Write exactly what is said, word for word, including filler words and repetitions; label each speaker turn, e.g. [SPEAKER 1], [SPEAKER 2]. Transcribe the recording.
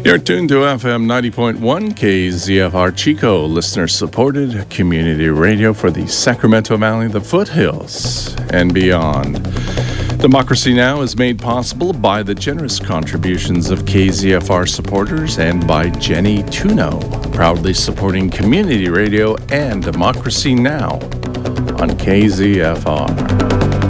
[SPEAKER 1] You're tuned to F M ninety point one K Z F R Chico, listener-supported community radio for the Sacramento Valley, the foothills, and beyond. Democracy Now! Is made possible by the generous contributions of K Z F R supporters and by Jenny Tuno, proudly supporting community radio and Democracy Now! On K Z F R.